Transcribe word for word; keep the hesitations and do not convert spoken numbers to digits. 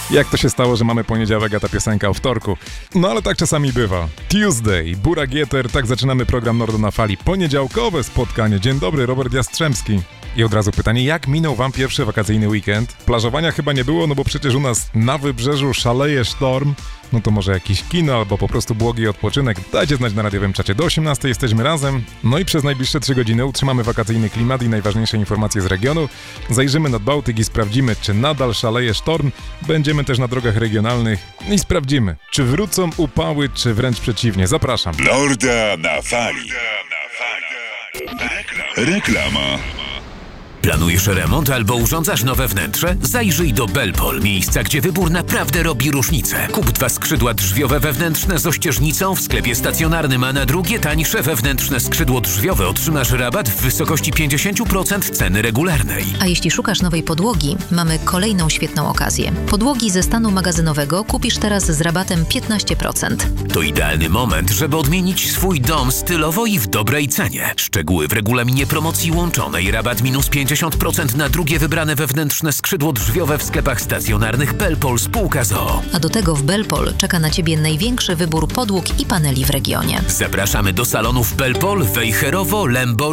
Jak to się stało, że mamy poniedziałek, a ta piosenka o wtorku? No ale tak czasami bywa. Tuesday, Burak Jeter, tak zaczynamy program Nordo na Fali. Poniedziałkowe spotkanie. Dzień dobry, Robert Jastrzębski. I od razu pytanie, jak minął wam pierwszy wakacyjny weekend? Plażowania chyba nie było, no bo przecież u nas na wybrzeżu szaleje sztorm. No to może jakieś kino albo po prostu błogi odpoczynek. Dajcie znać na radiowym czacie. Do osiemnastej jesteśmy razem. No i przez najbliższe trzy godziny utrzymamy wakacyjny klimat i najważniejsze informacje z regionu. Zajrzymy nad Bałtyk i sprawdzimy, czy nadal szaleje sztorm. Będziemy też na drogach regionalnych i sprawdzimy, czy wrócą upały, czy wręcz przeciwnie. Zapraszam. Norda na Fali. Reklama. Planujesz remont albo urządzasz nowe wnętrze? Zajrzyj do Belpol, miejsca, gdzie wybór naprawdę robi różnicę. Kup dwa skrzydła drzwiowe wewnętrzne z ościeżnicą w sklepie stacjonarnym, a na drugie tańsze wewnętrzne skrzydło drzwiowe otrzymasz rabat w wysokości pięćdziesiąt procent ceny regularnej. A jeśli szukasz nowej podłogi, mamy kolejną świetną okazję. Podłogi ze stanu magazynowego kupisz teraz z rabatem piętnaście procent. To idealny moment, żeby odmienić swój dom stylowo i w dobrej cenie. Szczegóły w regulaminie promocji łączonej. Rabat minus pięćdziesiąt procent na drugie wybrane wewnętrzne skrzydło drzwiowe w sklepach stacjonarnych Belpol spółka z o o. A do tego w Belpol czeka na Ciebie największy wybór podłóg i paneli w regionie. Zapraszamy do salonów Belpol, Wejherowo, Lęborg,